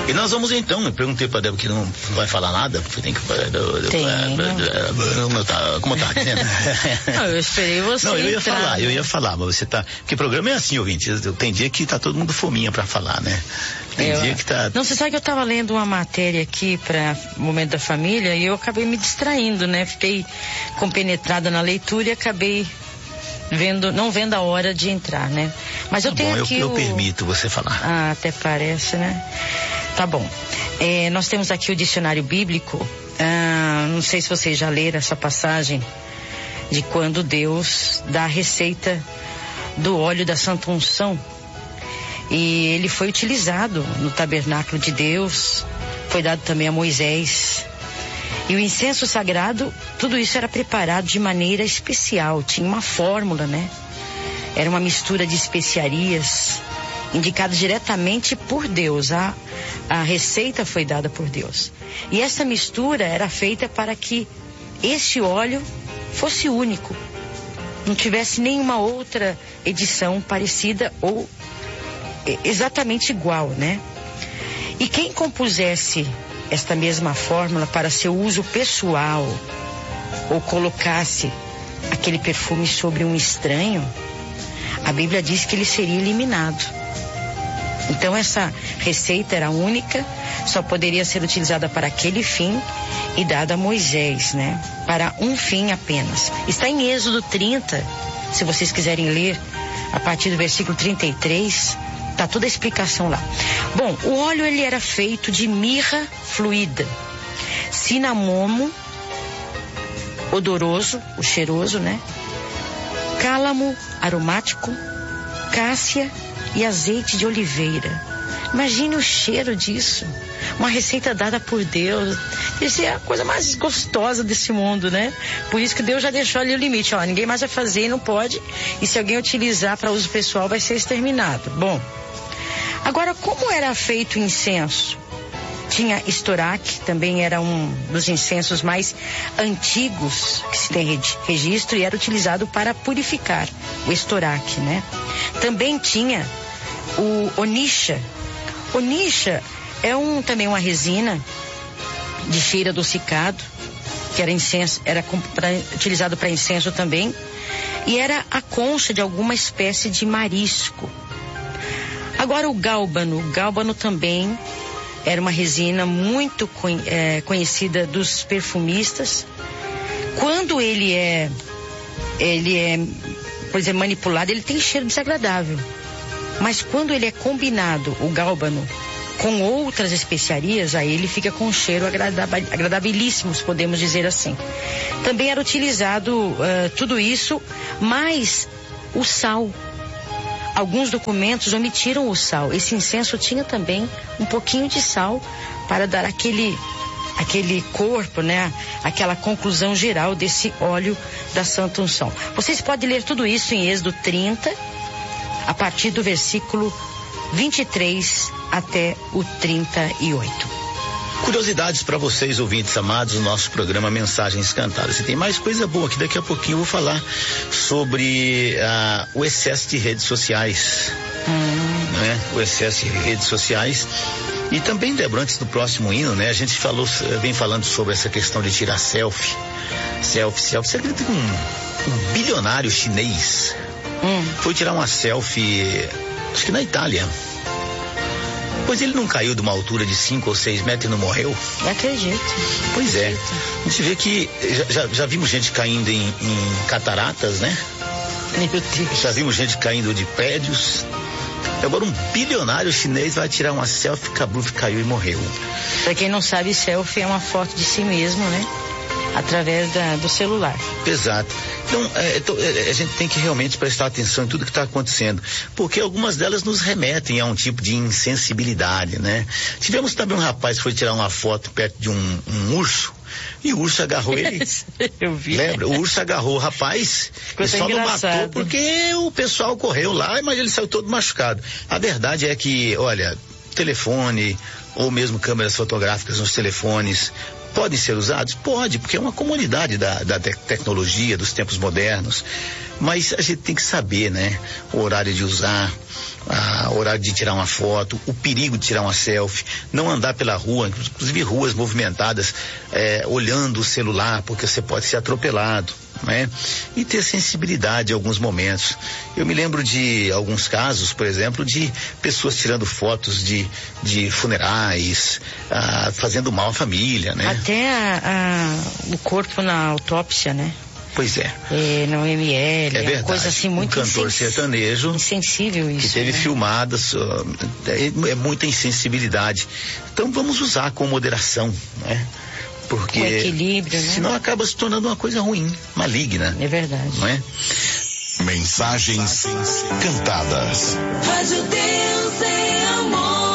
E nós vamos então, eu perguntei pra Débora que não vai falar nada, porque tem que... Como tá dizendo? Não, eu esperei você. Não, eu ia falar, mas você tá... Porque o programa é assim, ouvinte, tem dia que tá todo mundo fominha pra falar, né? Tem dia que tá... Não, você sabe que eu tava lendo uma matéria aqui pra Momento da Família e eu acabei me distraindo, né? Fiquei compenetrada na leitura e acabei não vendo a hora de entrar, né? Mas eu tenho aqui eu permito você falar. Ah, até parece, né? Tá bom. Nós temos aqui o dicionário bíblico. Não sei se vocês já leram essa passagem de quando Deus dá a receita do óleo da Santa Unção. E ele foi utilizado no tabernáculo de Deus, foi dado também a Moisés. E o incenso sagrado, tudo isso era preparado de maneira especial, tinha uma fórmula, né? Era uma mistura de especiarias, indicado diretamente por Deus. A receita foi dada por Deus. E essa mistura era feita para que esse óleo fosse único. Não tivesse nenhuma outra edição parecida ou exatamente igual, né? E quem compusesse esta mesma fórmula para seu uso pessoal ou colocasse aquele perfume sobre um estranho, a Bíblia diz que ele seria eliminado. Então essa receita era única, só poderia ser utilizada para aquele fim e dada a Moisés, né? Para um fim apenas. Está em Êxodo 30, se vocês quiserem ler, a partir do versículo 33, tá toda a explicação lá. Bom, o óleo ele era feito de mirra fluida, cinamomo, odoroso, o cheiroso, né? Cálamo aromático, cássia e azeite de oliveira. Imagine o cheiro disso. Uma receita dada por Deus. Isso é a coisa mais gostosa desse mundo, né? Por isso que Deus já deixou ali o limite. Ó, ninguém mais vai fazer e não pode. E se alguém utilizar para uso pessoal, vai ser exterminado. Bom, agora, como era feito o incenso? Tinha estoraque, também era um dos incensos mais antigos que se tem registro e era utilizado para purificar o estoraque, né? Também tinha o onixa. Onixa é também uma resina de cheiro adocicado, que era incenso, utilizado para incenso também, e era a concha de alguma espécie de marisco. Agora o gálbano também era uma resina muito conhecida dos perfumistas. Quando ele é, por exemplo, manipulado, ele tem cheiro desagradável. Mas quando ele é combinado, o gálbano, com outras especiarias, aí ele fica com um cheiro agradabilíssimo, podemos dizer assim. Também era utilizado tudo isso, mas o sal. Alguns documentos omitiram o sal. Esse incenso tinha também um pouquinho de sal para dar aquele corpo, né? Aquela conclusão geral desse óleo da Santa Unção. Vocês podem ler tudo isso em Êxodo 30, a partir do versículo 23 até o 38. Curiosidades para vocês, ouvintes amados, do nosso programa Mensagens Cantadas. E tem mais coisa boa aqui, daqui a pouquinho eu vou falar sobre o excesso de redes sociais. Né? O excesso de redes sociais. E também, Débora, antes do próximo hino, né? A gente vem falando sobre essa questão de tirar selfie. Selfie. Você acredita que um bilionário chinês foi tirar uma selfie, acho que na Itália? Pois ele não caiu de uma altura de 5 ou 6 metros e não morreu? Eu acredito. Pois é. A gente vê que já vimos gente caindo em cataratas, né? Meu Deus. Já vimos gente caindo de prédios. Agora um bilionário chinês vai tirar uma selfie, caiu e morreu. Pra quem não sabe, selfie é uma foto de si mesmo, né? Através do celular. Exato. Então, a gente tem que realmente prestar atenção em tudo que está acontecendo, porque algumas delas nos remetem a um tipo de insensibilidade, né? Tivemos também um rapaz que foi tirar uma foto perto de um urso, e o urso agarrou ele. Eu vi. Lembra? O urso agarrou o rapaz e só não matou porque o pessoal correu lá, mas ele saiu todo machucado. A verdade é que, olha, telefone ou mesmo câmeras fotográficas nos telefones Podem ser usados? Pode, porque é uma comunidade da tecnologia, dos tempos modernos. Mas a gente tem que saber, né? O horário de usar, o horário de tirar uma foto, o perigo de tirar uma selfie, não andar pela rua, inclusive ruas movimentadas, olhando o celular, porque você pode ser atropelado, né? E ter sensibilidade em alguns momentos. Eu me lembro de alguns casos, por exemplo, de pessoas tirando fotos de funerais, fazendo mal à família, né? Até o corpo na autópsia, né? Pois é. No ML, é verdade. Coisa assim muito cantor sertanejo insensível isso. Que teve né? filmadas, é muita insensibilidade. Então vamos usar com moderação, né? Porque com equilíbrio, né? Senão acaba se tornando uma coisa ruim, maligna. É verdade. Não é? Mensagens cantadas. Rádio Deus é amor.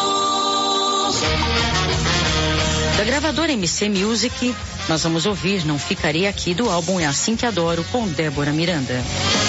Da gravadora MC Music, nós vamos ouvir Não Ficarei Aqui, do álbum É Assim Que Adoro, com Débora Miranda.